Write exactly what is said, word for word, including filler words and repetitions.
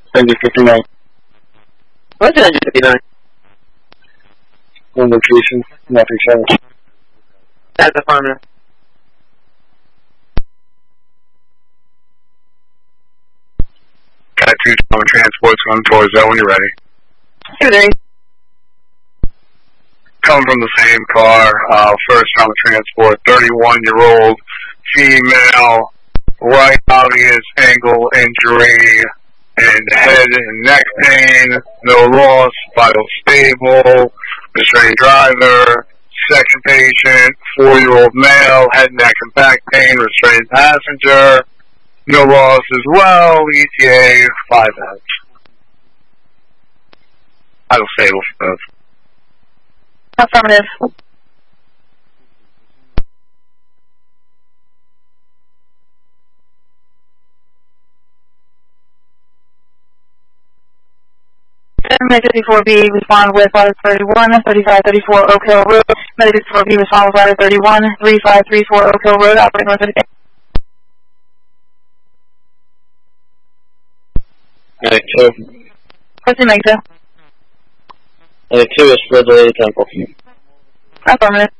Engine fifty-nine. What's an engine fifty-nine? On location, nothing changed. That's affirmative. Got two Trauma transports going towards that when you're ready. Two days. Coming from the same car, uh, first Trauma transport, thirty-one-year-old female, right obvious ankle injury, and head and neck pain, no loss, vital stable, restrained driver. Second patient, four-year-old male, head, neck, and back pain, restrained passenger, no loss as well, E T A five F. Vital stable for both. Affirmative. Medic fifty-four B, respond with Ladder thirty-one, thirty-five thirty-four Oak Hill Road. Medic fifty-four B, respond with Ladder thirty-one, thirty-five thirty-four Oak Hill Road, operating north of the Medic two. What's the Meg two? Medic two is for the Temple. Affirmative.